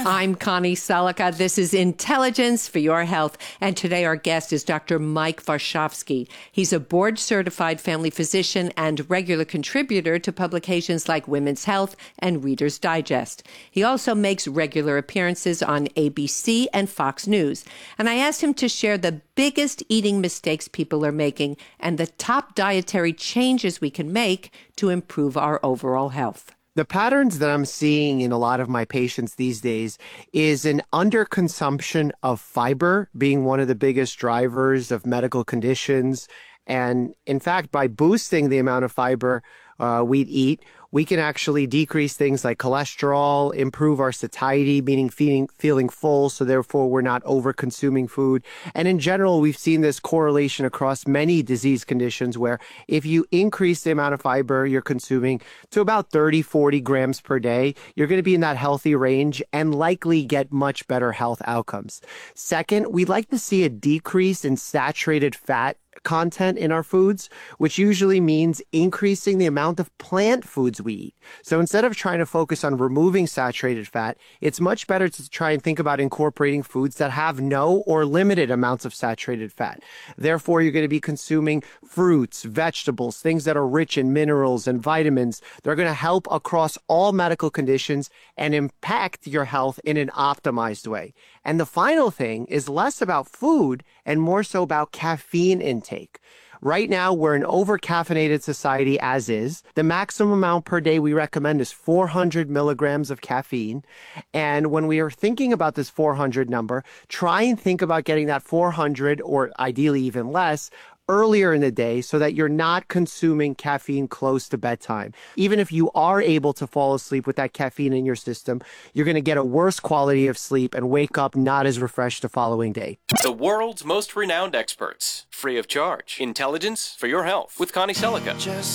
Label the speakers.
Speaker 1: I'm Connie Selica. This is Intelligence for Your Health. And today our guest is Dr. Mike Varshavsky. He's a board-certified family physician and regular contributor to publications like Women's Health and Reader's Digest. He also makes regular appearances on ABC and Fox News. And I asked him to share the biggest eating mistakes people are making and the top dietary changes we can make to improve our overall health.
Speaker 2: The patterns that I'm seeing in a lot of my patients these days is an underconsumption of fiber being one of the biggest drivers of medical conditions. And in fact, by boosting the amount of fiber we eat, we can actually decrease things like cholesterol, improve our satiety, meaning feeling full, so therefore we're not over-consuming food. And in general, we've seen this correlation across many disease conditions where if you increase the amount of fiber you're consuming to about 30, 40 grams per day, you're going to be in that healthy range and likely get much better health outcomes. Second, we'd like to see a decrease in saturated fat content in our foods, which usually means increasing the amount of plant foods we eat. So instead of trying to focus on removing saturated fat, it's much better to try and think about incorporating foods that have no or limited amounts of saturated fat. Therefore, you're going to be consuming fruits, vegetables, things that are rich in minerals and vitamins. They're going to help across all medical conditions and impact your health in an optimized way. And the final thing is less about food and more so about caffeine intake. Right now, we're an over-caffeinated society as is. The maximum amount per day we recommend is 400 milligrams of caffeine. And when we are thinking about this 400 number, try and think about getting that 400 or ideally even less earlier in the day so that you're not consuming caffeine close to bedtime. Even if you are able to fall asleep with that caffeine in your system, you're going to get a worse quality of sleep and wake up not as refreshed the following day.
Speaker 3: The world's most renowned experts, free of charge. Intelligence for Your Health with Connie Selica.